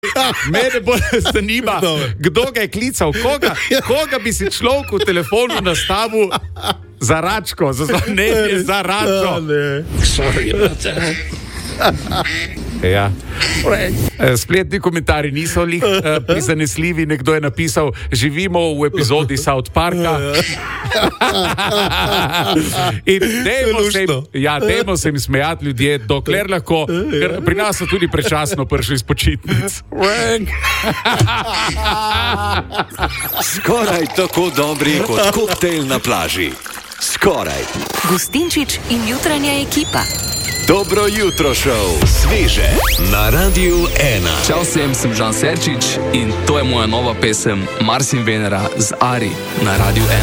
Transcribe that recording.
Mene bolj zanima, kdo ga je klical, koga bi si človek v telefonu nastavil za račko, za zvonjenje, za račko. Sorry about that. Ja. Spletni komentarji niso prizanesljivi. Nekdo je napisal, živimo v epizodi South Parka. In dajmo se jim smejati ljudje, dokler lahko, ker pri nas so tudi prečasno prišli iz počitnic. Skoraj tako dobri kot koktejl na plaži. Skoraj. Gustinčič in jutranja ekipa. Dobro jutro šov, sveže na Radiu 1. Čau vsem, sem Žan Serčič in to je moja nova pesem Mars in Venera z Ari na Radiu 1.